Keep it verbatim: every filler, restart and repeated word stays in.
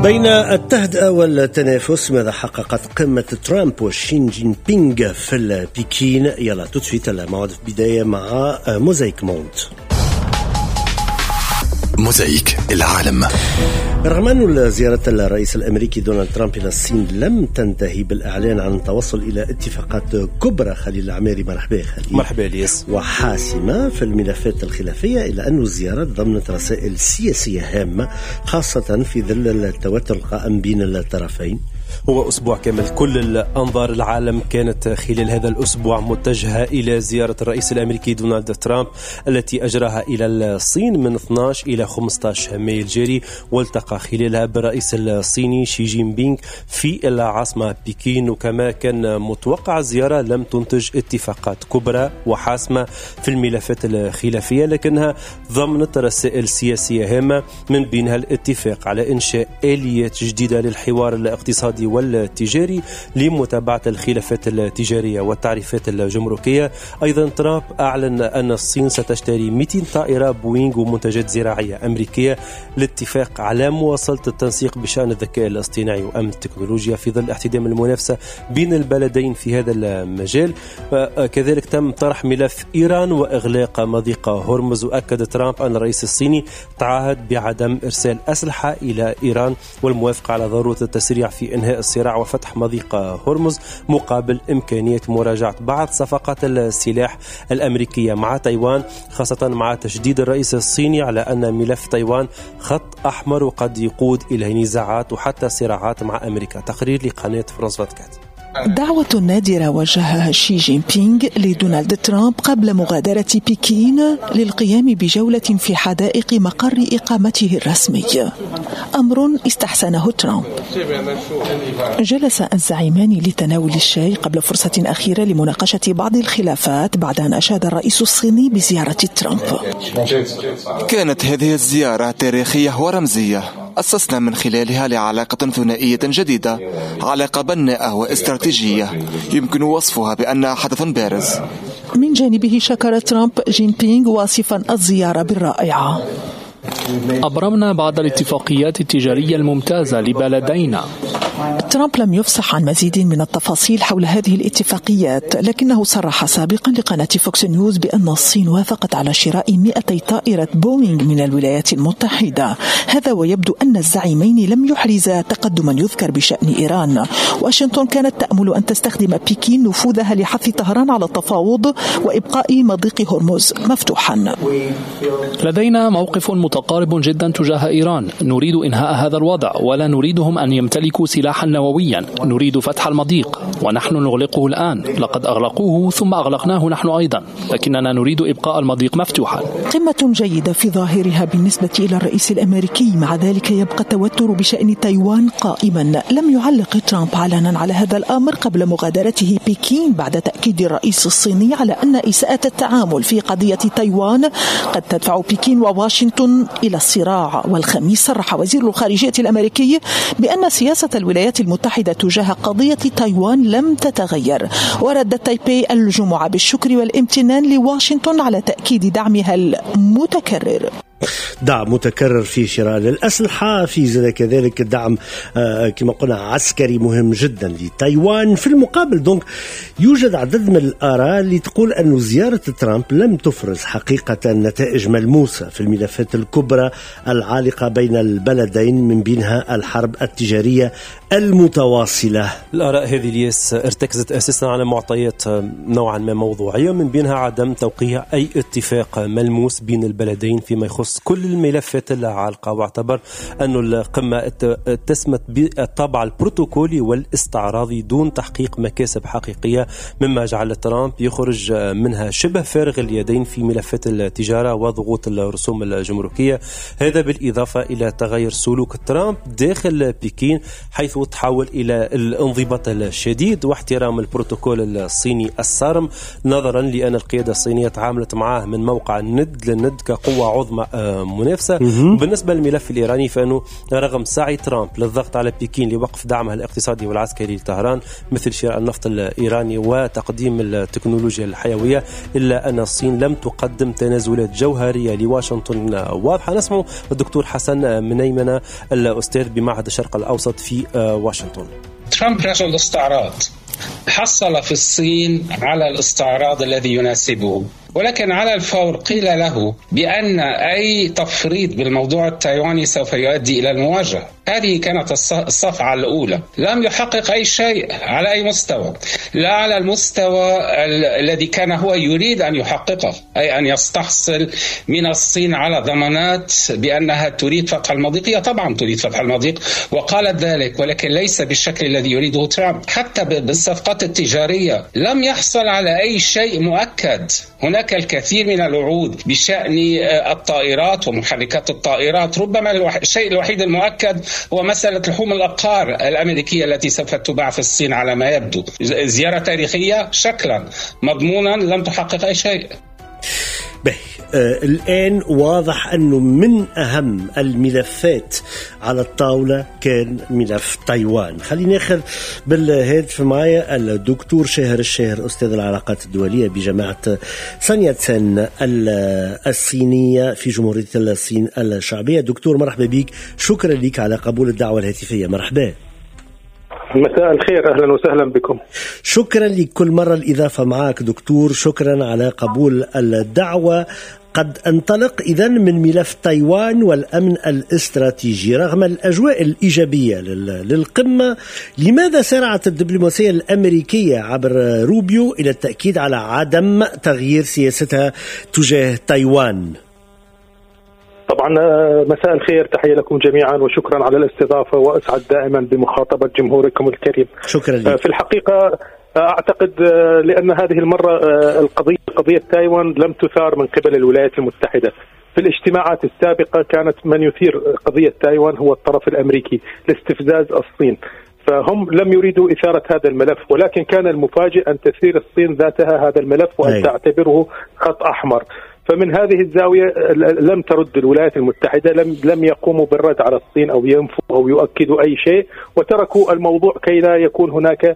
بين التهدئة والتنافس، ماذا حققت قمة ترامب وشين جين بينغ في البكين؟ يلا تدفيت الموعد في بداية مع موزايك مونت. موزايك العالم. رغم أن زيارة الرئيس الأمريكي دونالد ترامب إلى الصين لم تنتهي بالإعلان عن التوصل إلى اتفاقات كبرى، خليل العماري مرحبا خليل. مرحبا ليس. وحاسمة في الملفات الخلافية، إلا أن الزيارة ضمنت رسائل سياسية هامة خاصة في ظل التوتر القائم بين الطرفين. هو أسبوع كامل كل الأنظار العالم كانت خلال هذا الأسبوع متجهة إلى زيارة الرئيس الأمريكي دونالد ترامب التي أجراها إلى الصين من اثني عشر إلى خمسة عشر مايو الجاري، والتقى خلالها بالرئيس الصيني شي جين بينغ في العاصمة بكين. وكما كان متوقع الزيارة لم تنتج اتفاقات كبرى وحاسمة في الملفات الخلافية، لكنها ضمنت رسائل سياسية هامة، من بينها الاتفاق على إنشاء آليات جديدة للحوار الاقتصادي والتجاري لمتابعة الخلافات التجارية والتعريفات الجمركية. أيضا ترامب أعلن أن الصين ستشتري مئتين طائرة بوينغ ومنتجات زراعية أمريكية، الاتفاق على مواصلة التنسيق بشأن الذكاء الاصطناعي وأمن التكنولوجيا في ظل احتدام المنافسة بين البلدين في هذا المجال. كذلك تم طرح ملف إيران وإغلاق مضيق هرمز، وأكد ترامب أن الرئيس الصيني تعهد بعدم إرسال أسلحة إلى إيران والموافقة على ضرورة التسريع في إنهاء الصراع وفتح مضيق هرمز مقابل إمكانية مراجعة بعض صفقات السلاح الأمريكية مع تايوان، خاصة مع تشديد الرئيس الصيني على أن ملف تايوان خط أحمر وقد يقود إلى نزاعات وحتى صراعات مع أمريكا. تقرير لقناة فرانس أربعة وعشرين. دعوة نادرة وجهها شي جين بينغ لدونالد ترامب قبل مغادرة بكين للقيام بجولة في حدائق مقر إقامته الرسمي، أمر استحسنه ترامب. جلس الزعيمان لتناول الشاي قبل فرصة أخيرة لمناقشة بعض الخلافات بعد أن أشاد الرئيس الصيني بزيارة ترامب. كانت هذه الزيارة تاريخية ورمزية، أسسنا من خلالها لعلاقة ثنائية جديدة، علاقة بناءة واستراتيجية يمكن وصفها بأنها حدث بارز. من جانبه شكر ترامب جين بينغ واصفا الزيارة بالرائعة. أبرمنا بعض الاتفاقيات التجارية الممتازة لبلدينا. ترامب لم يفصح عن مزيد من التفاصيل حول هذه الاتفاقيات، لكنه صرح سابقا لقناة فوكس نيوز بأن الصين وافقت على شراء مئتي طائرة بوينغ من الولايات المتحدة. هذا ويبدو أن الزعيمين لم يحرزا تقدما يذكر بشأن إيران. واشنطن كانت تأمل أن تستخدم بكين نفوذها لحث طهران على التفاوض وإبقاء مضيق هرمز مفتوحا. لدينا موقف متقارب جدا تجاه إيران، نريد إنهاء هذا الوضع ولا نريدهم أن يمتلكوا سلاحا نوويا، نريد فتح المضيق ونحن نغلقه الآن، لقد أغلقوه ثم أغلقناه نحن أيضا، لكننا نريد إبقاء المضيق مفتوحا. قمة جيدة في ظاهرها بالنسبة إلى الرئيس الأمريكي، مع ذلك يبقى التوتر بشأن تايوان قائما. لم يعلق ترامب علنا على هذا الأمر قبل مغادرته بكين، بعد تأكيد الرئيس الصيني على أن إساءة التعامل في قضية تايوان قد تدفع بكين وواشنطن إلى الصراع. والخميس صرح وزير الخارجية الأمريكي بأن سياسة الولايات المتحدة تجاه قضية تايوان لم تتغير، وردت تايبي الجمعة بالشكر والامتنان لواشنطن على تأكيد دعمها المتكرر. دعم متكرر في شراء الأسلحة، في كذلك دعم آه كما قلنا عسكري مهم جدا لتايوان. في المقابل دونك يوجد عدد من الآراء اللي تقول أن زيارة ترامب لم تفرز حقيقة نتائج ملموسة في الملفات الكبرى العالقة بين البلدين، من بينها الحرب التجارية المتواصلة. الآراء هذه ليس ارتكزت أساسا على معطيات نوعا ما موضوعية، من بينها عدم توقيع أي اتفاق ملموس بين البلدين فيما يخص كل الملفات العالقة، واعتبر أن القمة اتسمت بالطابع البروتوكولي والاستعراضي دون تحقيق مكاسب حقيقية، مما جعل ترامب يخرج منها شبه فارغ اليدين في ملفات التجارة وضغوط الرسوم الجمركية. هذا بالإضافة إلى تغير سلوك ترامب داخل بكين، حيث تحول إلى الانضباط الشديد واحترام البروتوكول الصيني الصارم، نظرا لأن القيادة الصينية تعاملت معه من موقع ند لند كقوة عظمى منافسة. بالنسبة للملف الإيراني فإنه رغم سعي ترامب للضغط على بكين لوقف دعمها الاقتصادي والعسكري لطهران مثل شراء النفط الإيراني وتقديم التكنولوجيا الحيوية، إلا أن الصين لم تقدم تنازلات جوهرية لواشنطن واضحة. نسمع الدكتور حسن منيمنة الأستاذ بمعهد الشرق الأوسط في واشنطن. ترامب رجل استعراض، حصل في الصين على الاستعراض الذي يناسبه، ولكن على الفور قيل له بأن أي تفريط بالموضوع التايواني سوف يؤدي إلى المواجهة. هذه كانت الصفعة الأولى. لم يحقق أي شيء على أي مستوى، لا على المستوى الذي كان هو يريد أن يحققه، أي أن يستحصل من الصين على ضمانات بأنها تريد فتح المضيق. هي طبعا تريد فتح المضيق وقالت ذلك، ولكن ليس بالشكل الذي يريده ترامب. حتى بالصفقات التجارية لم يحصل على أي شيء مؤكد. هناك الكثير من الوعود بشأن الطائرات ومحركات الطائرات. ربما الشيء الوحيد المؤكد هو مسألة لحوم الأبقار الأمريكية التي سوف تباع في الصين على ما يبدو. زيارة تاريخية شكلا، مضمونا لم تحقق أي شيء. به آه الآن واضح أنه من أهم الملفات على الطاولة كان ملف تايوان. خلينا ناخذ بالهاتف معايا الدكتور شاهر الشاهر، أستاذ العلاقات الدولية بجامعة سانياتسن الصينية في جمهورية الصين الشعبية. دكتور مرحبا بك، شكرا لك على قبول الدعوة الهاتفية. مرحبا. مساء الخير، أهلا وسهلا بكم. شكرا لك كل مرة الإضافة معك دكتور، شكرا على قبول الدعوة. قد انطلق إذن من ملف تايوان والأمن الاستراتيجي رغم الأجواء الإيجابية للقمة. لماذا سارعت الدبلوماسية الأمريكية عبر روبيو إلى التأكيد على عدم تغيير سياستها تجاه تايوان؟ طبعا مساء الخير، تحية لكم جميعا وشكرا على الاستضافة، وأسعد دائما بمخاطبة جمهوركم الكريم. شكرا لك. في الحقيقة أعتقد لأن هذه المرة القضية قضية تايوان لم تثار من قبل الولايات المتحدة. في الاجتماعات السابقة كانت من يثير قضية تايوان هو الطرف الأمريكي لاستفزاز الصين، فهم لم يريدوا إثارة هذا الملف، ولكن كان المفاجئ أن تثير الصين ذاتها هذا الملف وأن تعتبره خط أحمر. فمن هذه الزاوية لم ترد الولايات المتحدة، لم لم يقوموا بالرد على الصين أو ينفوا أو يؤكدوا أي شيء، وتركوا الموضوع كي لا يكون هناك